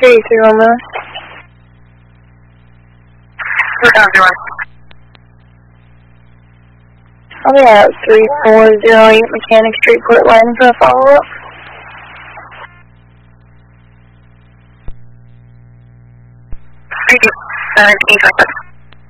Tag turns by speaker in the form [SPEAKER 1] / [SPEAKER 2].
[SPEAKER 1] Hey, 311.
[SPEAKER 2] What are you doing?
[SPEAKER 1] I'll be at 3408 Mechanic Street, Port Line for a follow-up.
[SPEAKER 2] Thank you. 17 seconds.